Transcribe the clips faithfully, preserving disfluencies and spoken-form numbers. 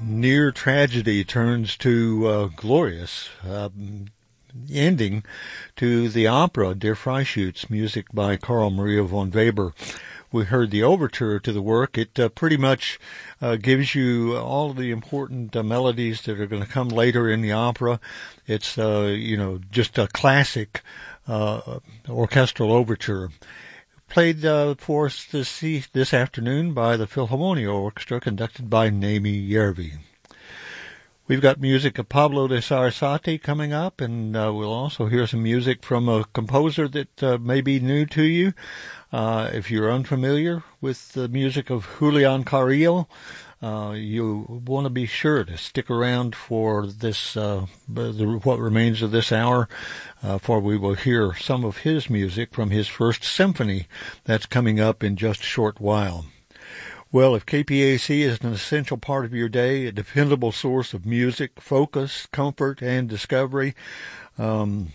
near tragedy turns to uh, glorious um, ending to the opera Der Freischütz, music by Carl Maria von Weber. We heard the overture to the work. It uh, pretty much uh, gives you all of the important uh, melodies that are going to come later in the opera. It's, uh, you know, just a classic uh, orchestral overture. Played uh, for us this, this afternoon by the Philharmonia Orchestra, conducted by Naomi Järvi. We've got music of Pablo de Sarasate coming up, and uh, we'll also hear some music from a composer that uh, may be new to you. Uh, if you're unfamiliar with the music of Julian Carrillo, uh, you want to be sure to stick around for this, uh, the, what remains of this hour, uh, for we will hear some of his music from his first symphony that's coming up in just a short while. Well, if K P A C is an essential part of your day, a dependable source of music, focus, comfort, and discovery, um,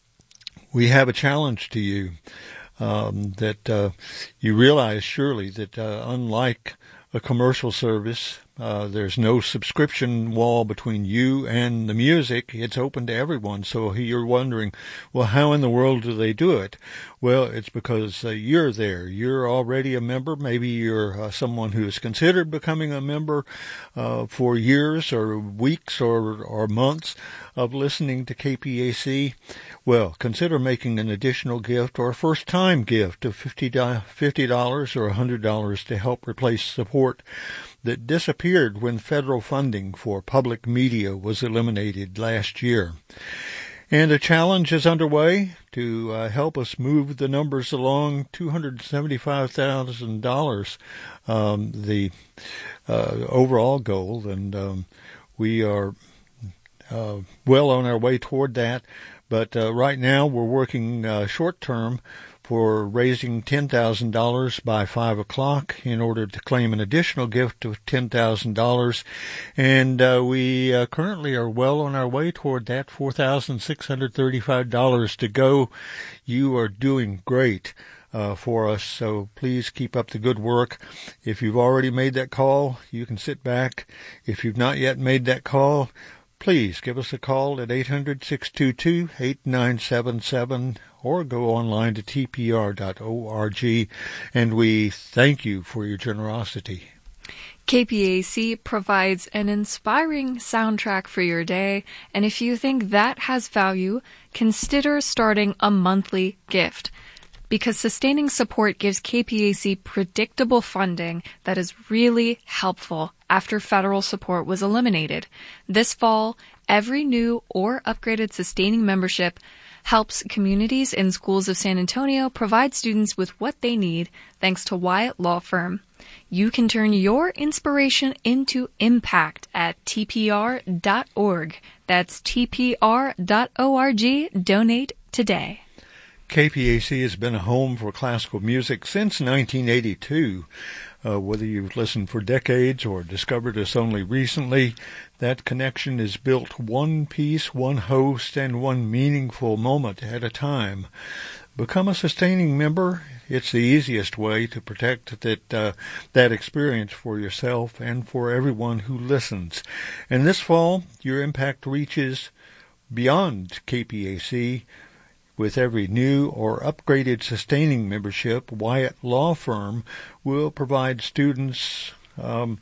we have a challenge to you. Um, that uh, you realize surely that uh, unlike a commercial service, uh, there's no subscription wall between you and the music. It's open to everyone. So you're wondering, well, how in the world do they do it? Well, it's because uh, you're there. You're already a member. Maybe you're uh, someone who has considered becoming a member uh, for years or weeks or, or months of listening to K P A C. Well, consider making an additional gift or a first-time gift of fifty dollars or one hundred dollars to help replace support that disappeared when federal funding for public media was eliminated last year. And a challenge is underway to uh, help us move the numbers along. two hundred seventy-five thousand dollars, um, the uh, overall goal, and um, we are uh, well on our way toward that. But uh, right now we're working uh, short-term for raising ten thousand dollars by five o'clock in order to claim an additional gift of ten thousand dollars. And uh, we uh, currently are well on our way toward that, four thousand six hundred thirty-five dollars to go. You are doing great uh, for us, so please keep up the good work. If you've already made that call, you can sit back. If you've not yet made that call, please give us a call at eight hundred, six two two, eight nine seven seven or go online to t p r dot org, and we thank you for your generosity. K P A C provides an inspiring soundtrack for your day, and if you think that has value, consider starting a monthly gift. Because sustaining support gives K P A C predictable funding that is really helpful after federal support was eliminated. This fall, every new or upgraded sustaining membership helps communities and schools of San Antonio provide students with what they need thanks to Wyatt Law Firm. You can turn your inspiration into impact at t p r dot org. That's t p r dot org. Donate today. K P A C has been a home for classical music since nineteen eighty-two. Uh, whether you've listened for decades or discovered us only recently, that connection is built one piece, one host, and one meaningful moment at a time. Become a sustaining member. It's the easiest way to protect that uh, that experience for yourself and for everyone who listens. And this fall, your impact reaches beyond K P A C. With every new or upgraded sustaining membership, Wyatt Law Firm will provide students um,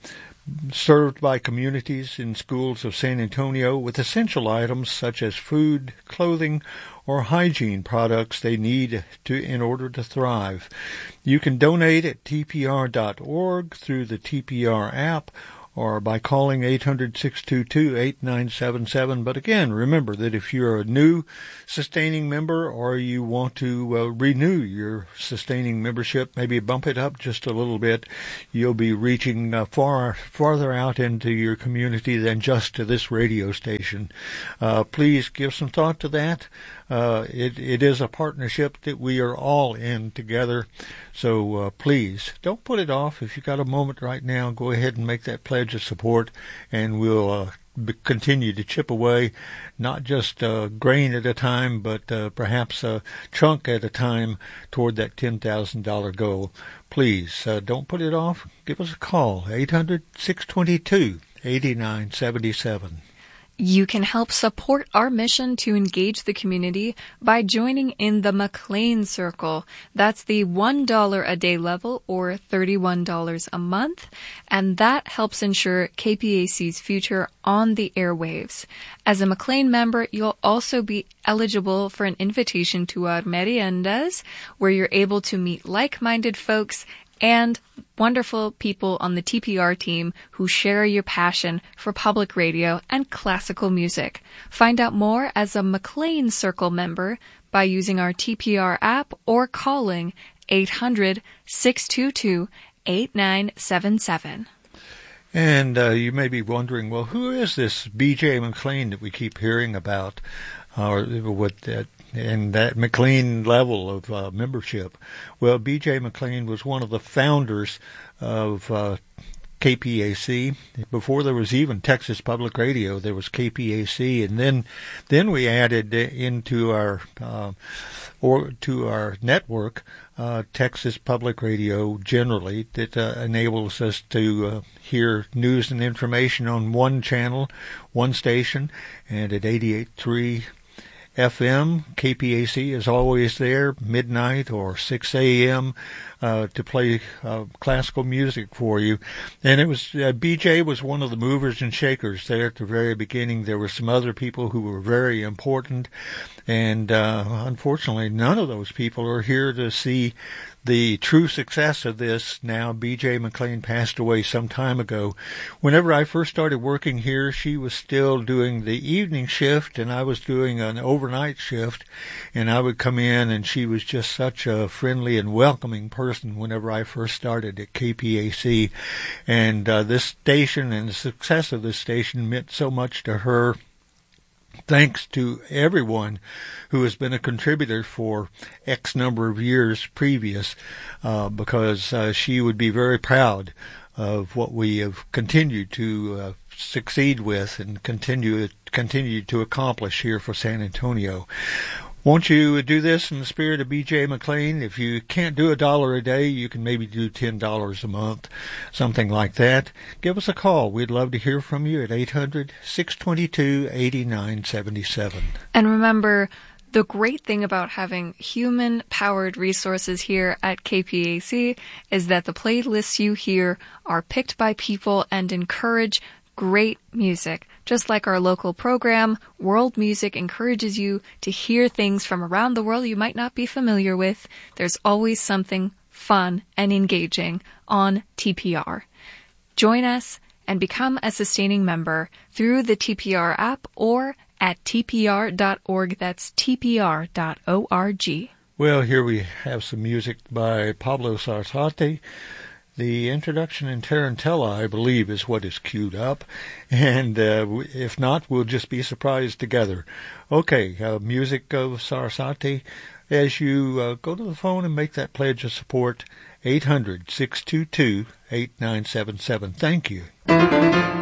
served by communities in schools of San Antonio with essential items such as food, clothing, or hygiene products they need to in order to thrive. You can donate at t p r dot org through the T P R app or by calling eight hundred, six two two, eight nine seven seven. But again, remember that if you're a new sustaining member or you want to uh, renew your sustaining membership, maybe bump it up just a little bit, you'll be reaching uh, far farther out into your community than just to this radio station. Uh, please give some thought to that. Uh, it, it is a partnership that we are all in together. So uh, please, don't put it off. If you've got a moment right now, go ahead and make that pledge of support, and we'll uh, b- continue to chip away, not just uh, grain at a time, but uh, perhaps a chunk at a time toward that ten thousand dollars goal. Please, uh, don't put it off. Give us a call, eight hundred, six two two, eight nine seven seven. You can help support our mission to engage the community by joining in the McLean Circle. That's the one dollar a day level, or thirty-one dollars a month, and that helps ensure K P A C's future on the airwaves. As a McLean member, you'll also be eligible for an invitation to our meriendas, where you're able to meet like-minded folks and wonderful people on the T P R team who share your passion for public radio and classical music. Find out more as a McLean Circle member by using our T P R app or calling eight hundred, six two two, eight nine seven seven. And uh, you may be wondering, well, who is this B J McLean that we keep hearing about, or what that and that McLean level of uh, membership? Well, B J McLean was one of the founders of uh, K P A C. Before there was even Texas Public Radio, there was K P A C, and then then we added into our uh, or to our network uh, Texas Public Radio generally, that uh, enables us to uh, hear news and information on one channel, one station, and at eighty-eight point three F M, K P A C is always there, midnight or six a.m., uh, to play uh, classical music for you. And it was, uh, B J was one of the movers and shakers there at the very beginning. There were some other people who were very important, and uh, unfortunately none of those people are here to see the true success of this now. B J McLean passed away some time ago. Whenever I first started working here, she was still doing the evening shift, and I was doing an overnight shift, and I would come in, and she was just such a friendly and welcoming person whenever I first started at K P A C. And uh, this station and the success of this station meant so much to her. Thanks to everyone who has been a contributor for X number of years previous, uh, because uh, she would be very proud of what we have continued to uh, succeed with and continue continue to accomplish here for San Antonio. Won't you do this in the spirit of B J McLean? If you can't do a dollar a day, you can maybe do ten dollars a month, something like that. Give us a call. We'd love to hear from you at eight hundred, six two two, eight nine seven seven. And remember, the great thing about having human-powered resources here at K P A C is that the playlists you hear are picked by people and encourage great music. Just like our local program, World Music encourages you to hear things from around the world you might not be familiar with. There's always something fun and engaging on T P R. Join us and become a sustaining member through the T P R app or at T P R dot org. That's T P R dot org. Well, here we have some music by Pablo Sarasate. The introduction in Tarantella, I believe, is what is queued up. And uh, if not, we'll just be surprised together. Okay, uh, music of Sarasate. As you uh, go to the phone and make that pledge of support, eight hundred, six two two, eight nine seven seven. Thank you.